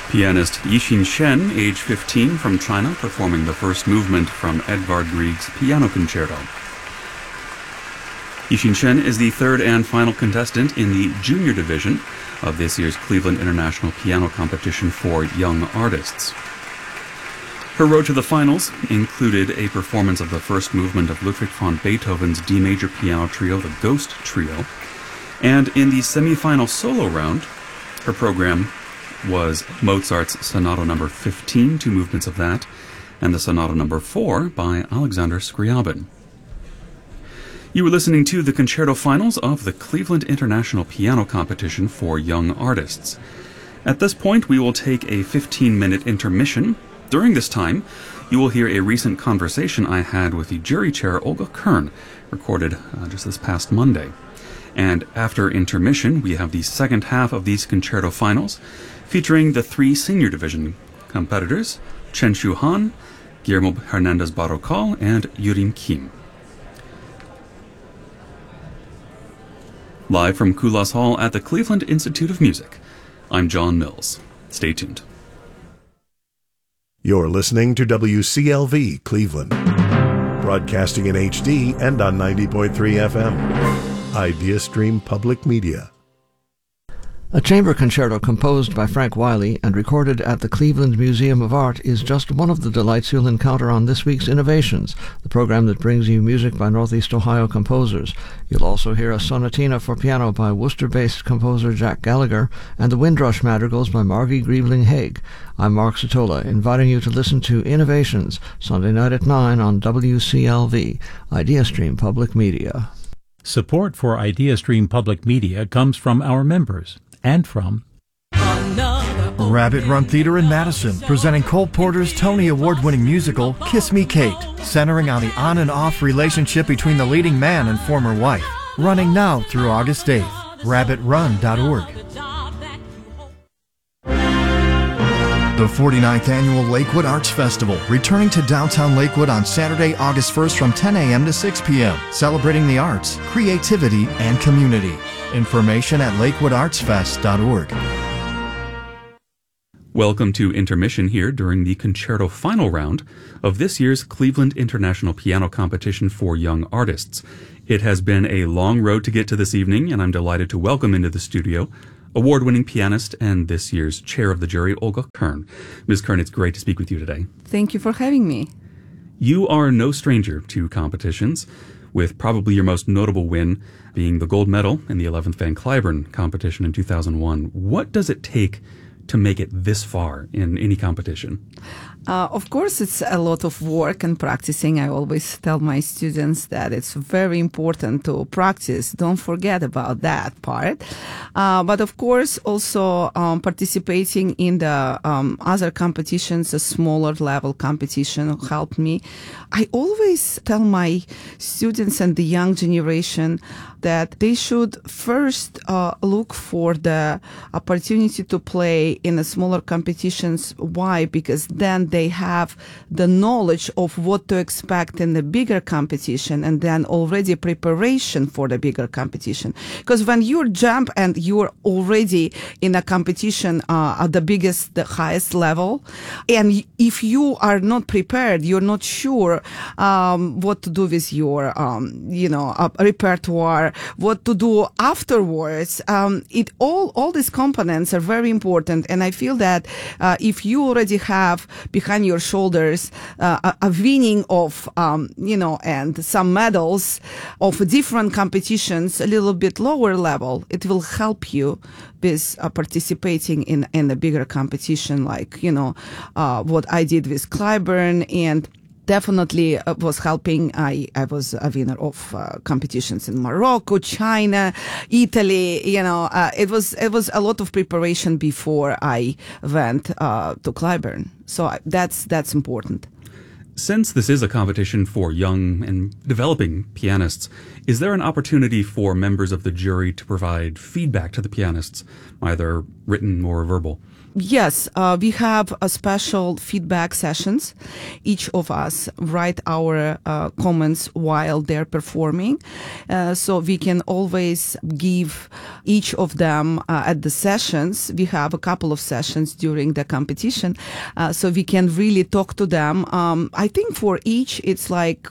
Pianist Yixin Shen, age 15, from China, performing the first movement from Edvard Grieg's Piano Concerto. Yixin Shen is the third and final contestant in the junior division of this year's Cleveland International Piano Competition for Young Artists. Her road to the finals included a performance of the first movement of Ludwig van Beethoven's D major piano trio, the Ghost Trio, and in the semi-final solo round, her program was Mozart's Sonata No. 15, two movements of that, and the Sonata No. 4 by Alexander Scriabin. You were listening to the concerto finals of the Cleveland International Piano Competition for Young Artists. At this point, we will take a 15-minute intermission. During this time, you will hear a recent conversation I had with the jury chair, Olga Kern, recorded just this past Monday. And after intermission, we have the second half of these concerto finals, featuring the three senior division competitors, Chen Shu Han, Guillermo Hernandez Barrocal, and Yurim Kim. Live from Kulas Hall at the Cleveland Institute of Music, I'm John Mills. Stay tuned. You're listening to WCLV Cleveland, broadcasting in HD and on 90.3 FM. Idea Stream Public Media. A chamber concerto composed by Frank Wiley and recorded at the Cleveland Museum of Art is just one of the delights you'll encounter on this week's Innovations, the program that brings you music by Northeast Ohio composers. You'll also hear a sonatina for piano by Worcester-based composer Jack Gallagher and the Windrush Madrigals by Margie Griebling-Haig. I'm Mark Sotola, inviting you to listen to Innovations, Sunday night at 9 on WCLV, IdeaStream Public Media. Support for IdeaStream Public Media comes from our members and from Rabbit Run Theater in Madison, presenting Cole Porter's Tony Award-winning musical Kiss Me Kate, centering on the on and off relationship between the leading man and former wife. Running now through August 8th. rabbitrun.org. The 49th Annual Lakewood Arts Festival, returning to downtown Lakewood on Saturday, August 1st from 10 a.m. to 6 p.m., celebrating the arts, creativity, and community. Information at lakewoodartsfest.org. Welcome to intermission here during the concerto final round of this year's Cleveland International Piano Competition for Young Artists. It has been a long road to get to this evening, and I'm delighted to welcome into the studio award-winning pianist and this year's chair of the jury, Olga Kern. Ms. Kern, it's great to speak with you today. Thank you for having me. You are no stranger to competitions, with probably your most notable win being the gold medal in the 11th Van Cliburn competition in 2001. What does it take to make it this far in any competition? Of course, it's a lot of work and practicing. I always tell my students that it's very important to practice. Don't forget about that part. But of course, also participating in the other competitions, a smaller level competition helped me. I always tell my students and the young generation that they should first look for the opportunity to play in the smaller competitions. Why? Because then they have the knowledge of what to expect in the bigger competition and then already preparation for the bigger competition. Because when you jump and you're already in a competition at the biggest, the highest level, and if you are not prepared, you're not sure what to do with your, repertoire, what to do afterwards. All these components are very important, and I feel that if you already have behind your shoulders a winning of, and some medals of different competitions, a little bit lower level, it will help you with participating in a bigger competition, like, what I did with Cliburn, and definitely was helping. I was a winner of competitions in Morocco, China, Italy. It was a lot of preparation before I went to Cliburn. So that's important. Since this is a competition for young and developing pianists, is there an opportunity for members of the jury to provide feedback to the pianists, either written or verbal? Yes, we have a special feedback sessions. Each of us write our comments while they're performing. So we can always give each of them at the sessions. We have a couple of sessions during the competition. So we can really talk to them. I think for each, it's like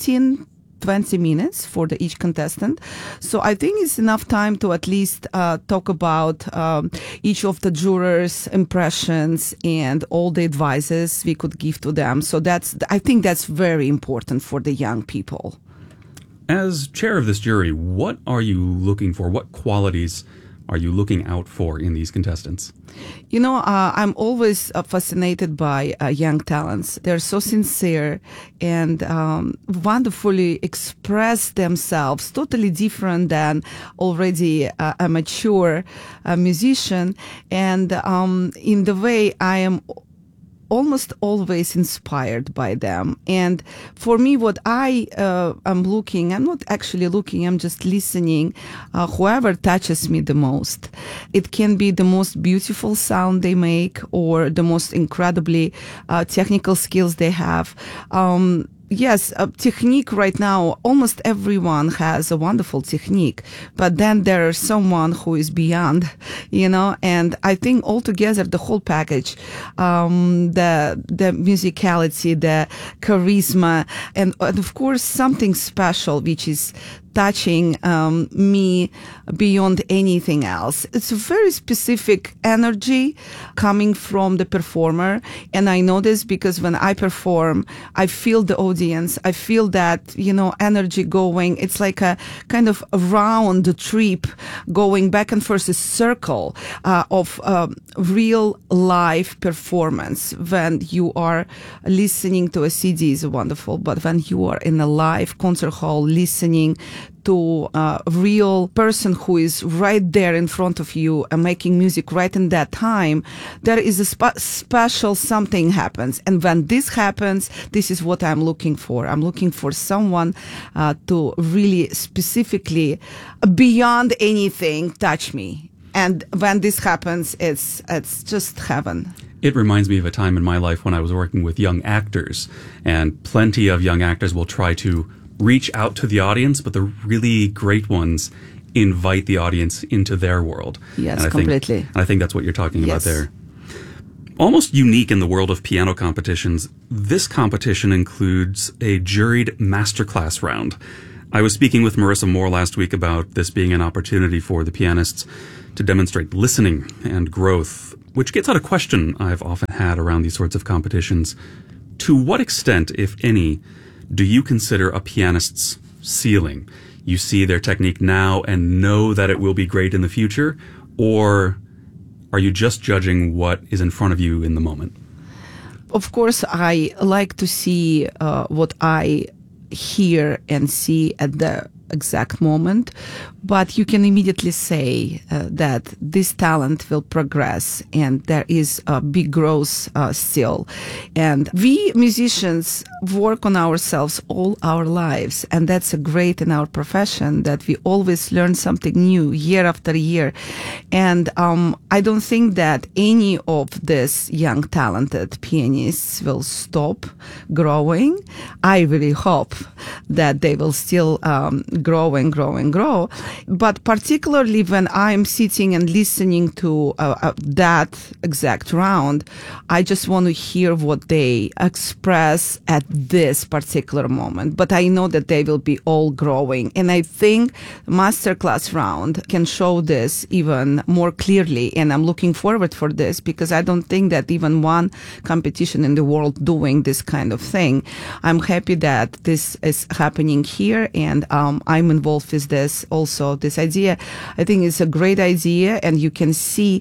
20 minutes for each contestant. So I think it's enough time to at least talk about each of the jurors' impressions and all the advices we could give to them. So I think that's very important for the young people. As chair of this jury, what are you looking for? What qualities are you looking out for in these contestants? You know, I'm always fascinated by young talents. They're so sincere and wonderfully express themselves, totally different than already a mature musician. And in the way I am almost always inspired by them. And for me, what I am looking, I'm not actually looking, I'm just listening, whoever touches me the most. It can be the most beautiful sound they make or the most incredibly technical skills they have. Yes, technique right now, almost everyone has a wonderful technique, but then there's someone who is beyond, and I think altogether the whole package, the musicality, the charisma, and of course something special, which is touching me beyond anything else. It's a very specific energy coming from the performer. And I know this because when I perform, I feel the audience. I feel that, energy going. It's like a kind of a round trip going back and forth, a circle of real live performance. When you are listening to a CD is wonderful, but when you are in a live concert hall listening to a real person who is right there in front of you and making music right in that time, there is a special something happens. And when this happens, this is what I'm looking for. I'm looking for someone to really specifically, beyond anything, touch me. And when this happens, it's just heaven. It reminds me of a time in my life when I was working with young actors, and plenty of young actors will try to reach out to the audience, but the really great ones invite the audience into their world. Yes, completely. I think that's what you're talking about there. Almost unique in the world of piano competitions, this competition includes a juried masterclass round. I was speaking with Marissa Moore last week about this being an opportunity for the pianists to demonstrate listening and growth, which gets at a question I've often had around these sorts of competitions. To what extent, if any, do you consider a pianist's ceiling? You see their technique now and know that it will be great in the future? Or are you just judging what is in front of you in the moment? Of course, I like to see what I hear and see at the exact moment, but you can immediately say that this talent will progress and there is a big growth still. And we musicians work on ourselves all our lives, and that's a great in our profession, that we always learn something new year after year. And I don't think that any of these young talented pianists will stop growing. I really hope that they will still grow and grow and grow. But particularly when I'm sitting and listening to that exact round, I just want to hear what they express at this particular moment. But I know that they will be all growing. And I think masterclass round can show this even more clearly. And I'm looking forward for this because I don't think that even one competition in the world doing this kind of thing. I'm happy that this is happening here, and I'm involved with this also. This idea, I think, is a great idea, and you can see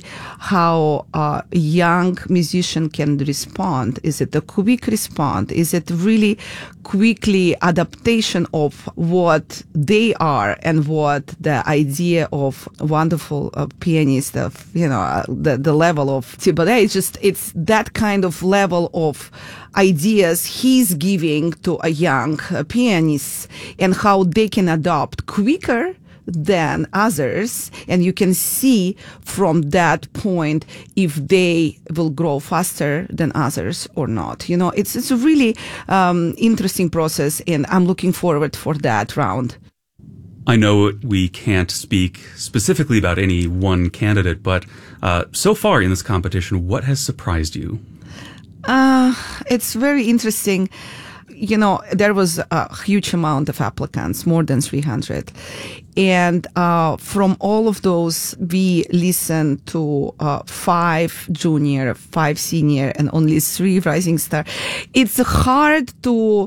how a young musician can respond. Is it a quick response? Is it really quickly adaptation of what they are and what the idea of wonderful pianist of, the level of Thibaudet? It's that kind of level of ideas he's giving to a young pianist and how they can adopt quicker than others, and you can see from that point if they will grow faster than others or not. You know, it's a really interesting process, and I'm looking forward for that round. I know we can't speak specifically about any one candidate, but so far in this competition, what has surprised you? It's very interesting. You know, there was a huge amount of applicants, more than 300. And from all of those, we listened to 5 junior, 5 senior, and only 3 rising star. It's hard to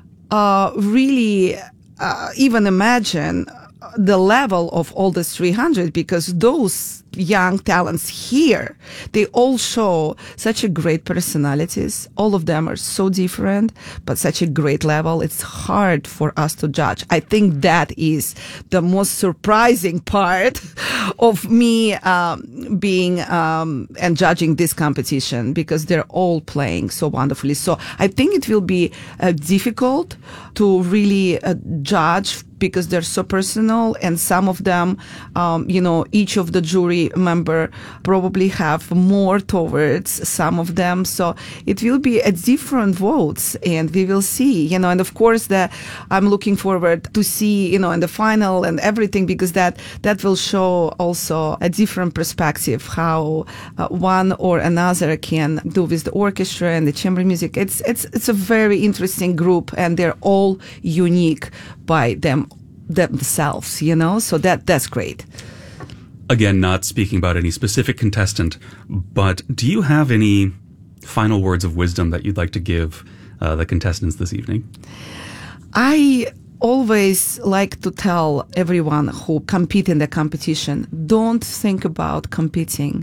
really even imagine the level of all the 300, because those young talents here, they all show such a great personalities. All of them are so different, but such a great level. It's hard for us to judge. I think that is the most surprising part of me being and judging this competition, because they're all playing so wonderfully. So I think it will be difficult to really judge, because they're so personal, and some of them, you know, each of the jury member probably have more towards some of them. So it will be a different votes, and we will see, you know, and of course I'm looking forward to see, you know, in the final and everything, because that will show also a different perspective, how one or another can do with the orchestra and the chamber music. It's a very interesting group, and they're all unique by themselves, you know, so that's great. Again, not speaking about any specific contestant, but do you have any final words of wisdom that you'd like to give the contestants this evening? I always like to tell everyone who compete in the competition, don't think about competing.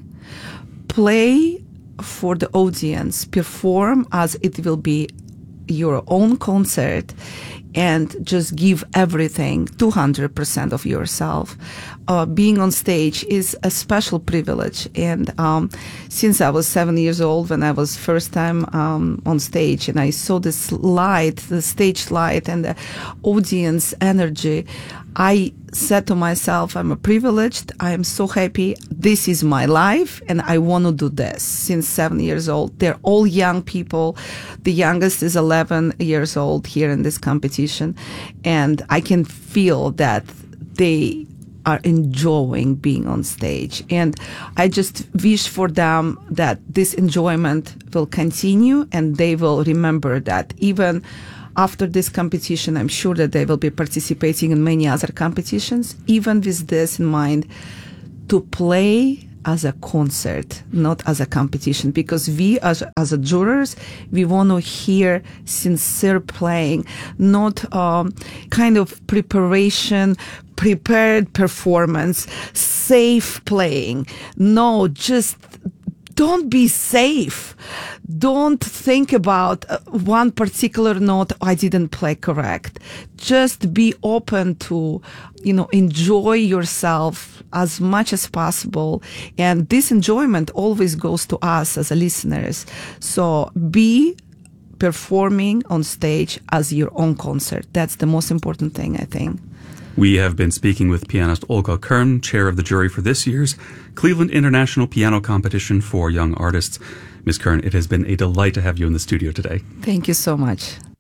Play for the audience, perform as it will be your own concert, and just give everything, 200% of yourself. Being on stage is a special privilege. And since I was 7 years old, when I was first time on stage, and I saw this light, the stage light, and the audience energy, I said to myself, I'm privileged. I am so happy. This is my life, and I want to do this. Since 7 years old, they're all young people. The youngest is 11 years old here in this competition, and I can feel that they are enjoying being on stage. And I just wish for them that this enjoyment will continue, and they will remember that even after this competition, I'm sure that they will be participating in many other competitions, even with this in mind, to play as a concert, not as a competition, because we as a jurors, we want to hear sincere playing, not kind of prepared performance, safe playing. No, just don't be safe. Don't think about one particular note, I didn't play correct. Just be open to, you know, enjoy yourself as much as possible. And this enjoyment always goes to us as listeners. So be performing on stage as your own concert. That's the most important thing, I think. We have been speaking with pianist Olga Kern, chair of the jury for this year's Cleveland International Piano Competition for Young Artists. Ms. Kern, it has been a delight to have you in the studio today. Thank you so much.